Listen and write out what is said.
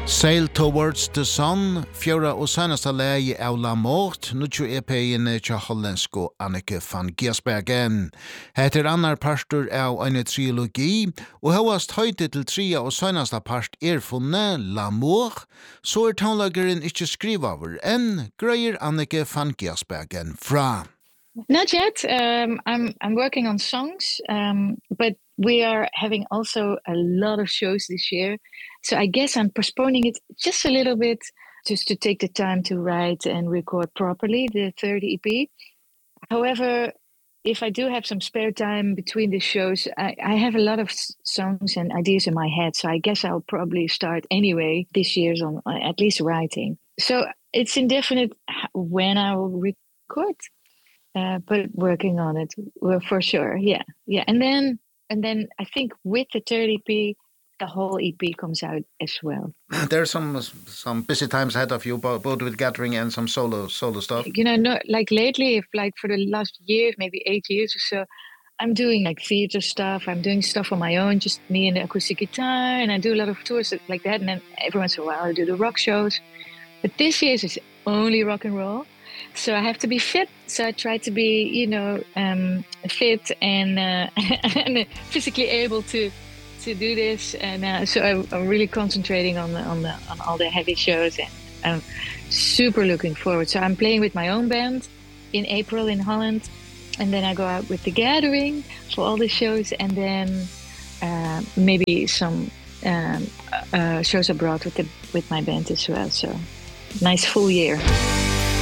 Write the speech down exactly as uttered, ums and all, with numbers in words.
Sail Towards the Sun, fjóra og sannasta lei av Lamotte, nutju E P-en til hollandsko Anneke van Giersbergen. Heter annar partur av en trilogi, og høyast høyde til tria og sannasta part er funne L'amour, så er tonlageren ikkje skrivaver enn greier Anneke van Giersbergen fra. Not yet. Um, I'm I'm working on songs, um, but we are having also a lot of shows this year. So I guess I'm postponing it just a little bit just to take the time to write and record properly the third E P. However, if I do have some spare time between the shows, I, I have a lot of s- songs and ideas in my head. So I guess I'll probably start anyway this year's on uh, at least writing. So it's indefinite h- when I will record. Uh, but working on it well, for sure. Yeah. Yeah. And then and then I think with the third E P, the whole E P comes out as well. There's some some busy times ahead of you, bo- both with Gathering and some solo solo stuff. You know, no, like lately, if like for the last year, maybe eight years or so, I'm doing like theater stuff. I'm doing stuff on my own, just me and the acoustic guitar, and I do a lot of tours like that. And then every once in a while, I do the rock shows. But this year is only rock and roll. So I have to be fit. So I try to be, you know, um, fit and, uh, and physically able to to do this. And uh, so I, I'm really concentrating on the, on the on all the heavy shows, and I'm super looking forward. So I'm playing with my own band in April in Holland, and then I go out with the Gathering for all the shows, and then uh, maybe some um, uh, shows abroad with the with my band as well. So nice full year.